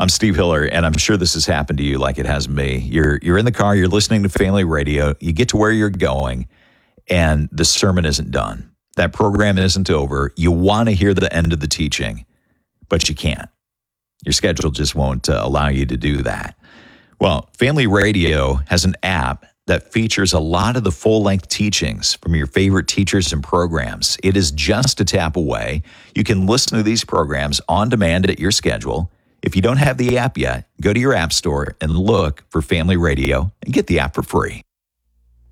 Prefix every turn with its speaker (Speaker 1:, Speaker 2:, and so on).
Speaker 1: I'm Steve Hiller, and I'm sure this has happened to you like it has me. You're in the car, you're listening to family radio, you get to where you're going, and the sermon isn't done. That program isn't over. You want to hear the end of the teaching, but you can't. Your schedule just won't allow you to do that. Well, Family Radio has an app that features a lot of the full-length teachings from your favorite teachers and programs. It is just a tap away. You can listen to these programs on demand at your schedule. If you don't have the app yet, go to your app store and look for Family Radio and get the app for free.